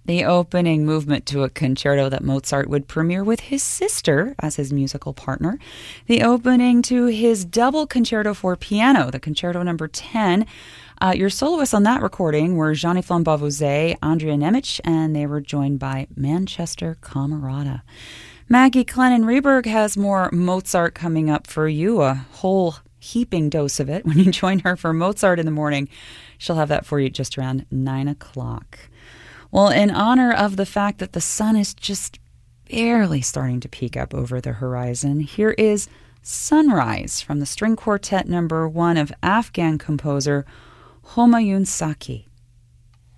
the opening movement to a concerto that Mozart would premiere with his sister as his musical partner, the opening to his double concerto for piano, the Concerto Number 10. Your soloists on that recording were Jean-Yves Bavouzet, Andrea Nemec, and they were joined by Manchester Camerata. Maggie Clennon-Reberg has more Mozart coming up for you, a whole heaping dose of it when you join her for Mozart in the morning. She'll have that for you just around 9 o'clock. Well, in honor of the fact that the sun is just barely starting to peek up over the horizon, here is Sunrise from the String Quartet Number 1 of Afghan composer Homayun Saki.